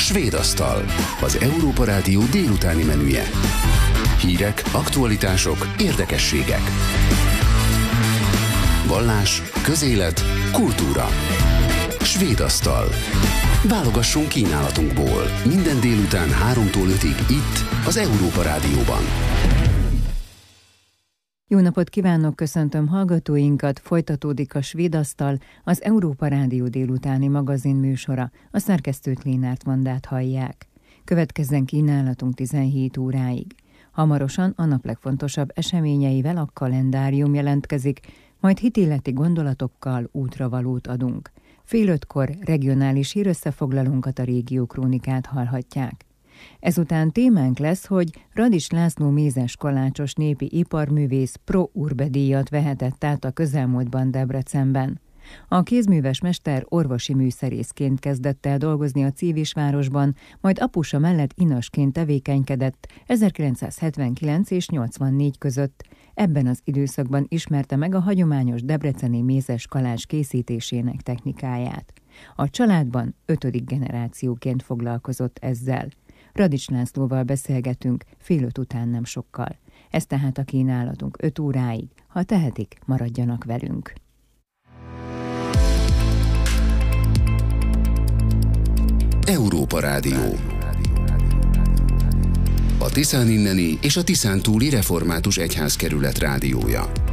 Svédasztal, az Európa Rádió délutáni menüje. Hírek, aktualitások, érdekességek. Vallás, közélet, kultúra. Svédasztal. Válogassunk kínálatunkból. Minden délután 3-tól 5-ig itt, az Európa Rádióban. Jó napot kívánok, köszöntöm hallgatóinkat, folytatódik a Svédasztal, az Európa Rádió délutáni magazin műsora, a szerkesztőt Lénárt Vandát hallják. Következzen kínálatunk 17 óráig. Hamarosan a nap legfontosabb eseményeivel a kalendárium jelentkezik, majd hitéleti gondolatokkal útravalót adunk. 4:30-kor regionális hírösszefoglalónkat, a Régió Krónikát hallhatják. Ezután témánk lesz, hogy Radics László mézes kalácsos népi iparművész Pro Urbe díjat vehetett át a közelmúltban Debrecenben. A kézműves mester orvosi műszerészként kezdett el dolgozni a Civisvárosban, majd apusa mellett inasként tevékenykedett 1979 és 84 között. Ebben az időszakban ismerte meg a hagyományos debreceni mézes kalács készítésének technikáját. A családban 5. generációként foglalkozott ezzel. Radics Lászlóval beszélgetünk 4:30 után nem sokkal. Ez tehát a kínálatunk 5 óráig. Ha tehetik, maradjanak velünk. Európa Rádió. A Tiszán inneni és a Tiszán túli református egyházkerület rádiója.